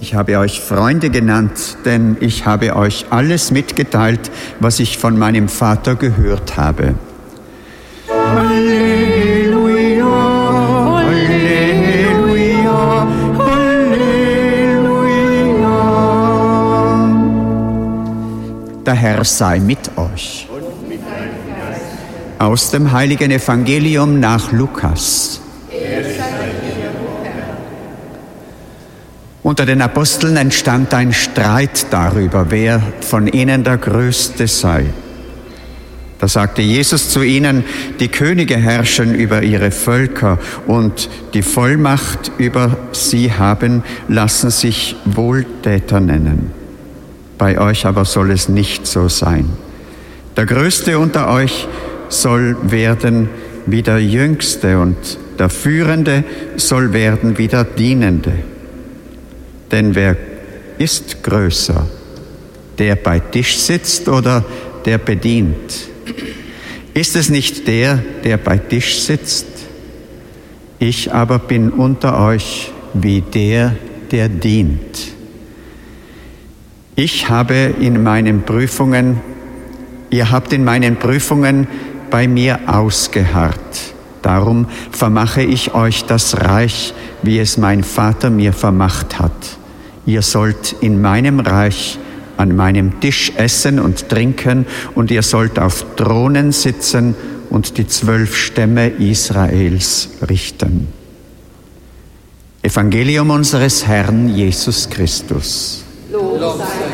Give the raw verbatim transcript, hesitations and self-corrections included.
Ich habe euch Freunde genannt, denn ich habe euch alles mitgeteilt, was ich von meinem Vater gehört habe. Halleluja, Halleluja, Halleluja. Der Herr sei mit euch. Aus dem heiligen Evangelium nach Lukas. Unter den Aposteln entstand ein Streit darüber, wer von ihnen der Größte sei. Da sagte Jesus zu ihnen: Die Könige herrschen über ihre Völker und die Vollmacht über sie haben, lassen sich Wohltäter nennen. Bei euch aber soll es nicht so sein. Der Größte unter euch soll werden wie der Jüngste und der Führende soll werden wie der Dienende. Denn wer ist größer, der bei Tisch sitzt oder der bedient? Ist es nicht der, der bei Tisch sitzt? Ich aber bin unter euch wie der, der dient. Ich habe in meinen Prüfungen, ihr habt in meinen Prüfungen bei mir ausgeharrt. Darum vermache ich euch das Reich, wie es mein Vater mir vermacht hat. Ihr sollt in meinem Reich an meinem Tisch essen und trinken, und ihr sollt auf Thronen sitzen und die zwölf Stämme Israels richten. Evangelium unseres Herrn Jesus Christus. Lob sei